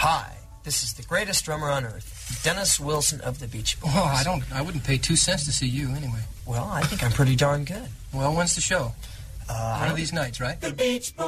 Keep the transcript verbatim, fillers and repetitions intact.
Hi, this is the greatest drummer on earth, Dennis Wilson of the Beach Boys. Oh, I don't. I wouldn't pay two cents to see you anyway. Well, I think I'm pretty darn good. Well, when's the show? Uh, One of these nights, right? The Beach Boys.